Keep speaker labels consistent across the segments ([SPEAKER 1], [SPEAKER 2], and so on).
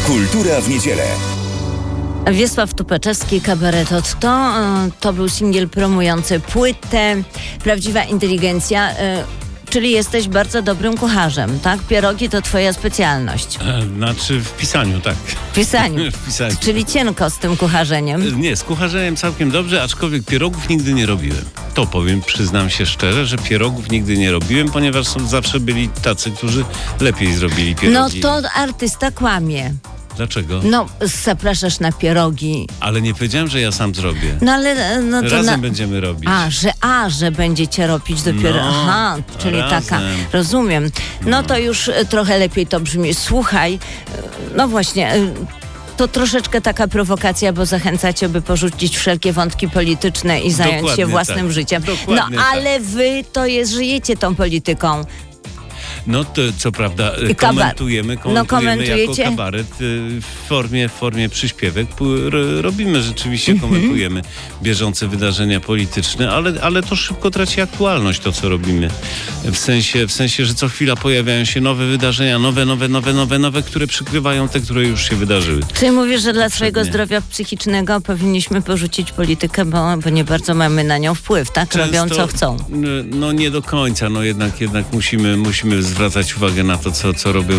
[SPEAKER 1] Kultura w niedzielę.
[SPEAKER 2] Wiesław Tupaczewski, Kabaret Otto. To był singiel promujący płytę Prawdziwa Inteligencja. Czyli jesteś bardzo dobrym kucharzem, tak? Pierogi to twoja specjalność.
[SPEAKER 3] Znaczy w pisaniu, tak.
[SPEAKER 2] W pisaniu.
[SPEAKER 3] W pisaniu.
[SPEAKER 2] Czyli cienko z tym kucharzeniem.
[SPEAKER 3] Nie, z kucharzeniem całkiem dobrze, aczkolwiek pierogów nigdy nie robiłem. To powiem, przyznam się szczerze, że pierogów nigdy nie robiłem, ponieważ zawsze byli tacy, którzy lepiej zrobili pierogi.
[SPEAKER 2] No to artysta kłamie.
[SPEAKER 3] Dlaczego?
[SPEAKER 2] No, zapraszasz na pierogi.
[SPEAKER 3] Ale nie powiedziałem, że ja sam zrobię.
[SPEAKER 2] No ale... No to
[SPEAKER 3] razem będziemy robić.
[SPEAKER 2] Że będziecie robić dopiero...
[SPEAKER 3] No,
[SPEAKER 2] aha, czyli
[SPEAKER 3] razem.
[SPEAKER 2] taka... Rozumiem. No to już trochę lepiej to brzmi. Słuchaj, no właśnie... To troszeczkę taka prowokacja, bo zachęcacie, by porzucić wszelkie wątki polityczne i zająć
[SPEAKER 3] Dokładnie
[SPEAKER 2] się własnym
[SPEAKER 3] tak.
[SPEAKER 2] życiem.
[SPEAKER 3] Dokładnie
[SPEAKER 2] no ale wy żyjecie tą polityką.
[SPEAKER 3] No to co prawda komentujemy jako kabaret w formie przyśpiewek. Robimy rzeczywiście, komentujemy bieżące wydarzenia polityczne, ale to szybko traci aktualność to, co robimy. W sensie, że co chwila pojawiają się nowe wydarzenia, nowe, które przykrywają te, które już się wydarzyły.
[SPEAKER 2] Czyli mówisz, że dla swojego zdrowia psychicznego powinniśmy porzucić politykę, bo nie bardzo mamy na nią wpływ, tak? Robią co chcą.
[SPEAKER 3] No nie do końca, no jednak musimy zwracać uwagę na to, co robią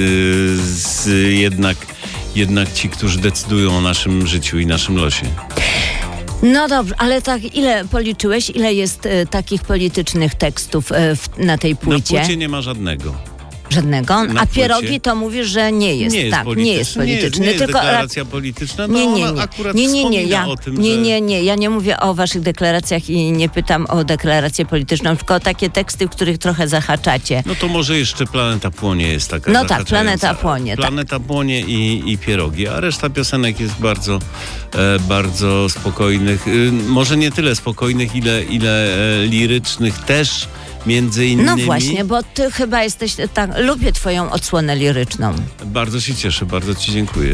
[SPEAKER 3] jednak ci, którzy decydują o naszym życiu i naszym losie.
[SPEAKER 2] No dobrze, ale tak ile policzyłeś, ile jest takich politycznych tekstów na tej płycie?
[SPEAKER 3] Na płycie nie ma żadnego.
[SPEAKER 2] Żadnego? A pierogi
[SPEAKER 3] płycie
[SPEAKER 2] to mówisz, że nie jest.
[SPEAKER 3] Nie jest
[SPEAKER 2] tak,
[SPEAKER 3] polityczny.
[SPEAKER 2] Nie jest polityczny.
[SPEAKER 3] Nie jest
[SPEAKER 2] tylko
[SPEAKER 3] deklaracja polityczna, no ona akurat
[SPEAKER 2] ja,
[SPEAKER 3] o tym,
[SPEAKER 2] nie, ja nie mówię o waszych deklaracjach i nie pytam o deklarację polityczną, tylko o takie teksty, w których trochę zahaczacie.
[SPEAKER 3] No to może jeszcze Planeta Płonie jest taka
[SPEAKER 2] no tak, Planeta Płonie.
[SPEAKER 3] Planeta Płonie i pierogi, a reszta piosenek jest bardzo spokojnych. Może nie tyle spokojnych, ile lirycznych też. Między innymi.
[SPEAKER 2] No właśnie, bo ty chyba jesteś, tak, lubię twoją odsłonę liryczną.
[SPEAKER 3] Bardzo się cieszę, bardzo ci dziękuję.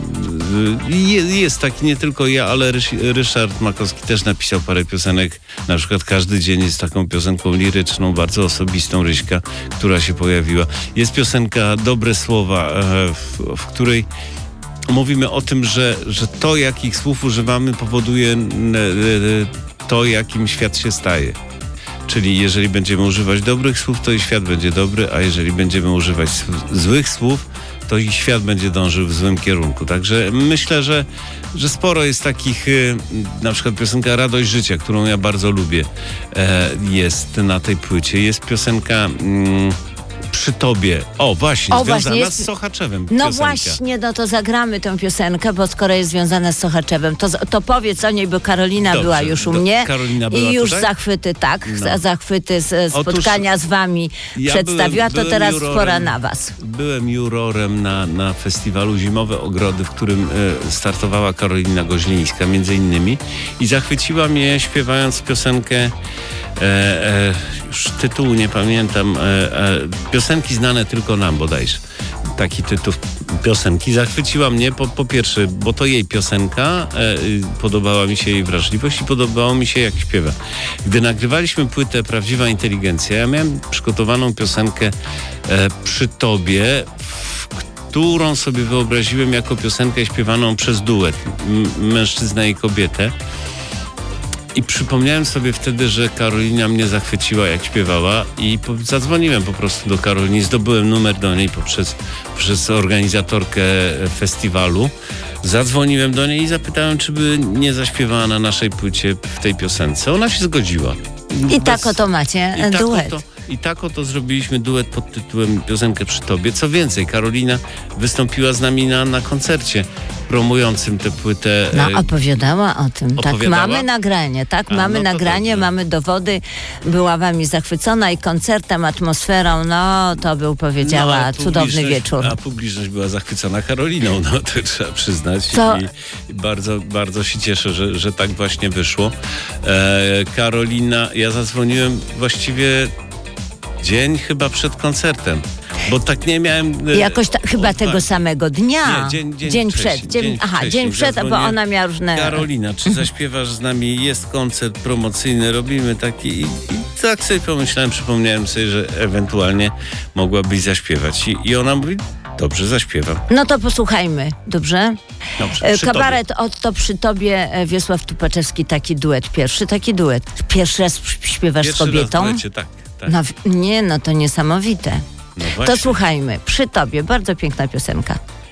[SPEAKER 3] Jest taki, nie tylko ja, ale Ryszard Makowski też napisał parę piosenek. Na przykład Każdy dzień jest taką piosenką liryczną, bardzo osobistą, Ryśka, która się pojawiła. Jest piosenka Dobre słowa, w której mówimy o tym, że to, jakich słów używamy, powoduje to, jakim świat się staje. Czyli jeżeli będziemy używać dobrych słów, to i świat będzie dobry, a jeżeli będziemy używać złych słów, to i świat będzie dążył w złym kierunku. Także myślę, że sporo jest takich, na przykład piosenka Radość życia, którą ja bardzo lubię, jest na tej płycie. Jest piosenka Przy tobie. Związana z Sochaczewem.
[SPEAKER 2] No właśnie, no to zagramy tę piosenkę, bo skoro jest związana z Sochaczewem, to powiedz o niej, bo Karolina była już u mnie.
[SPEAKER 3] Karolina była
[SPEAKER 2] i już
[SPEAKER 3] tutaj?
[SPEAKER 2] Zachwyty, tak. No. Zachwyty z spotkania z wami przedstawiła, to teraz pora na was.
[SPEAKER 3] Byłem jurorem na festiwalu Zimowe Ogrody, w którym startowała Karolina Goźlińska między innymi i zachwyciła mnie śpiewając piosenkę już tytułu nie pamiętam, piosenki znane tylko nam bodajże. Taki tytuł piosenki zachwyciła mnie po pierwsze, bo to jej piosenka, podobała mi się jej wrażliwość i podobało mi się, jak śpiewa. Gdy nagrywaliśmy płytę Prawdziwa Inteligencja, ja miałem przygotowaną piosenkę Przy tobie, którą sobie wyobraziłem jako piosenkę śpiewaną przez duet, mężczyzna i kobietę. I przypomniałem sobie wtedy, że Karolina mnie zachwyciła, jak śpiewała i zadzwoniłem po prostu do Karoliny, zdobyłem numer do niej przez organizatorkę festiwalu. Zadzwoniłem do niej i zapytałem, czy by nie zaśpiewała na naszej płycie w tej piosence. Ona się zgodziła.
[SPEAKER 2] I tak oto macie duet.
[SPEAKER 3] I tak oto zrobiliśmy duet pod tytułem Piosenkę przy tobie. Co więcej, Karolina wystąpiła z nami na koncercie promującym tę płytę.
[SPEAKER 2] No, opowiadała o tym. Tak, mamy nagranie, tak? Mamy nagranie, dobrze. Mamy dowody. Była wami zachwycona i koncertem, atmosferą, no to był, powiedziała, cudowny wieczór.
[SPEAKER 3] A publiczność była zachwycona Karoliną, no to trzeba przyznać. I bardzo, bardzo się cieszę, że tak właśnie wyszło. Karolina, ja zadzwoniłem właściwie dzień chyba przed koncertem, bo tak nie miałem...
[SPEAKER 2] Jakoś chyba tego samego dnia.
[SPEAKER 3] Nie, dzień przed.
[SPEAKER 2] Dzień przed, bo ona miała różne...
[SPEAKER 3] Karolina, czy zaśpiewasz z nami? Jest koncert promocyjny, robimy taki... I tak sobie przypomniałem sobie, że ewentualnie mogłabyś zaśpiewać. I ona mówi, Dobrze zaśpiewam.
[SPEAKER 2] No to posłuchajmy, dobrze?
[SPEAKER 3] Dobrze, przy
[SPEAKER 2] Kabaret Otto przy tobie, Wiesław Tupaczewski, taki duet, pierwszy taki duet. Pierwszy raz śpiewasz
[SPEAKER 3] Pierwszy
[SPEAKER 2] z kobietą?
[SPEAKER 3] Raz w duecie, tak.
[SPEAKER 2] No, nie, no to niesamowite.
[SPEAKER 3] No
[SPEAKER 2] To
[SPEAKER 3] właśnie.
[SPEAKER 2] słuchajmy, przy tobie, bardzo piękna piosenka.